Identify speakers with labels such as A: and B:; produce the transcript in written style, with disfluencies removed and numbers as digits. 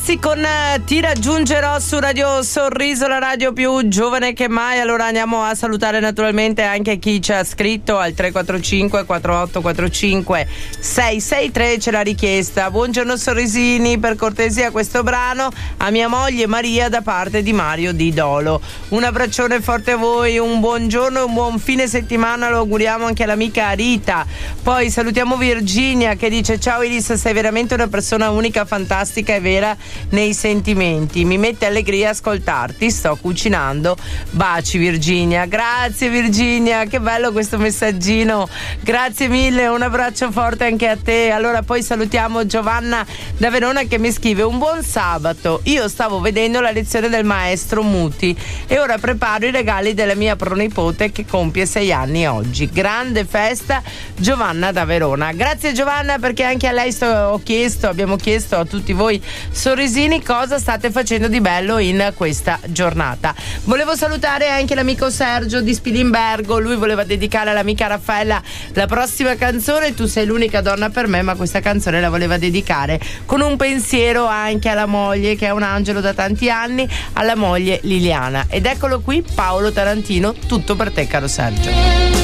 A: Con Ti raggiungerò su Radio Sorriso, la radio più giovane che mai. Allora andiamo a salutare naturalmente anche chi ci ha scritto al 345 4845 663. C'è la richiesta: buongiorno Sorrisini, per cortesia questo brano a mia moglie Maria da parte di Mario di Dolo. Un abbraccione forte a voi, un buongiorno e un buon fine settimana lo auguriamo anche all'amica Rita. Poi salutiamo Virginia che dice: ciao Iris, sei veramente una persona unica, fantastica e vera nei sentimenti, mi mette allegria ascoltarti, sto cucinando, baci Virginia. Grazie Virginia, che bello questo messaggino, grazie mille, un abbraccio forte anche a te. Allora poi salutiamo Giovanna da Verona che mi scrive: un buon sabato, io stavo vedendo la lezione del maestro Muti e ora preparo i regali della mia pronipote che compie 6 anni oggi, grande festa. Giovanna da Verona. Grazie Giovanna, perché anche a lei abbiamo chiesto a tutti voi Sorrisini cosa state facendo di bello in questa giornata. Volevo salutare anche l'amico Sergio di Spilimbergo, lui voleva dedicare all'amica Raffaella la prossima canzone, Tu sei l'unica donna per me, ma questa canzone la voleva dedicare con un pensiero anche alla moglie che è un angelo da tanti anni, alla moglie Liliana. Ed eccolo qui Paolo Tarantino, tutto per te caro Sergio.